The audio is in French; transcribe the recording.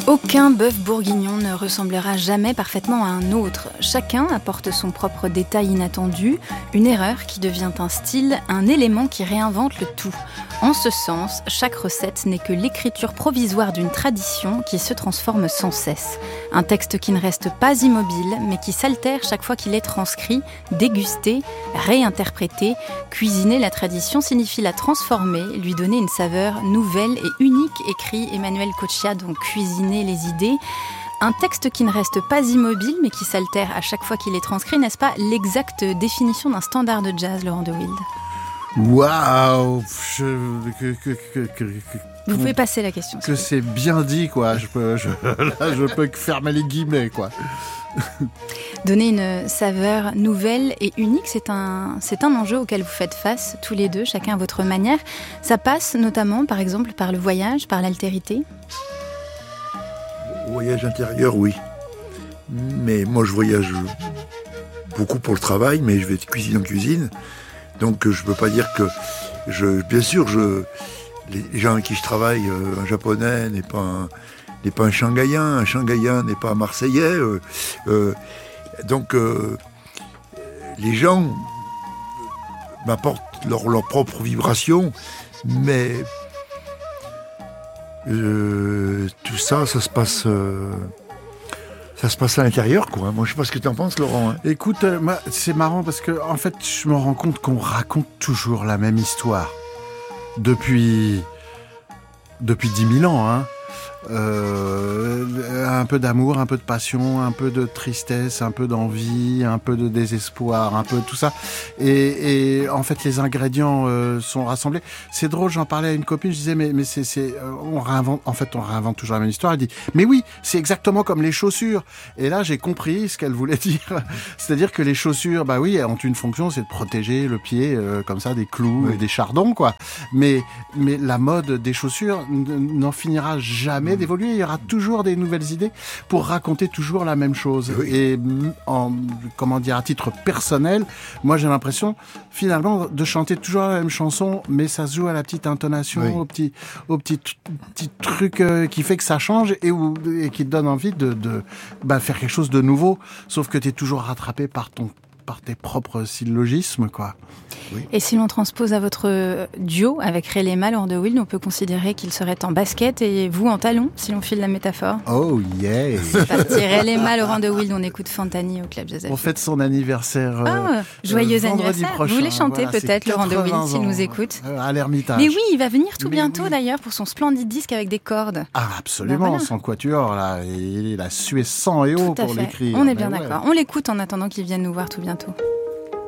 Aucun bœuf bourguignon ne ressemblera jamais parfaitement à un autre. Chacun apporte son propre détail inattendu, une erreur qui devient un style, un élément qui réinvente le tout. En ce sens, chaque recette n'est que l'écriture provisoire d'une tradition qui se transforme sans cesse. Un texte qui ne reste pas immobile, mais qui s'altère chaque fois qu'il est transcrit, dégusté, réinterprété. Cuisiner la tradition signifie la transformer, lui donner une saveur nouvelle et unique, écrit Emmanuel Coccia, donc Cuisiner les idées. Un texte qui ne reste pas immobile, mais qui s'altère à chaque fois qu'il est transcrit, n'est-ce pas l'exacte définition d'un standard de jazz, Laurent de Wild ? Waouh, Vous pouvez passer la question. Que c'est bien dit, quoi. Je peux que fermer les guillemets, quoi. Donner une saveur nouvelle et unique, c'est un enjeu auquel vous faites face tous les deux, chacun à votre manière. Ça passe notamment, par exemple, par le voyage, par l'altérité. Voyage intérieur, oui. Mais moi, je voyage beaucoup pour le travail, mais je vais de cuisine en cuisine. Donc, je peux pas dire que bien sûr, les gens avec qui je travaille, un japonais n'est pas un shanghaïen n'est pas un marseillais. Donc, les gens m'apportent leur propre vibration, mais tout ça se passe. Ça se passe à l'intérieur, quoi. Moi, je sais pas ce que tu en penses, Laurent. Écoute, moi, c'est marrant parce que, en fait, je me rends compte qu'on raconte toujours la même histoire. Depuis 10 000 ans, hein. Un peu d'amour, un peu de passion, un peu de tristesse, un peu d'envie, un peu de désespoir, un peu tout ça. Et en fait, les ingrédients sont rassemblés. C'est drôle, j'en parlais à une copine, je disais mais on réinvente toujours la même histoire. Elle dit mais oui, c'est exactement comme les chaussures. Et là, j'ai compris ce qu'elle voulait dire. C'est-à-dire que les chaussures, bah oui, ont une fonction, c'est de protéger le pied comme ça des clous et des chardons, quoi. Mais la mode des chaussures n'en finira jamais d'évoluer, il y aura toujours des nouvelles idées pour raconter toujours la même chose. Oui. Et à titre personnel, moi j'ai l'impression finalement de chanter toujours la même chanson, mais ça se joue à la petite intonation, au petit truc qui fait que ça change et qui te donne envie de faire quelque chose de nouveau, sauf que t'es toujours rattrapé par tes propres syllogismes, quoi. Oui. Et si l'on transpose à votre duo avec Ray Lema, Laurent de Wild, on peut considérer qu'il serait en basket et vous en talon, si l'on file la métaphore. Oh yeah. C'est parti, Ray Lema, Laurent de Wild, on écoute Fantani au Club Jazz. On fête son anniversaire. Joyeux anniversaire. Prochain. Vous voulez chanter peut-être, Laurent de Wild, s'il nous écoute. À l'Ermitage. Mais oui, il va venir tout bientôt d'ailleurs pour son splendide disque avec des cordes. Ah absolument, son quatuor là, il a sué sang et eau pour l'écrire. On est bien d'accord. On l'écoute en attendant qu'il vienne nous voir tout bientôt.